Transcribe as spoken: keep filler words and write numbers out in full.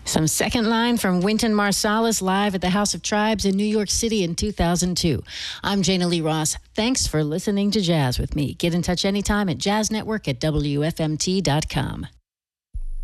Some second line from Wynton Marsalis live at the House of Tribes in New York City in two thousand two. I'm Jana Lee Ross. Thanks for listening to Jazz with me. Get in touch anytime at jazz network at W F M T dot com.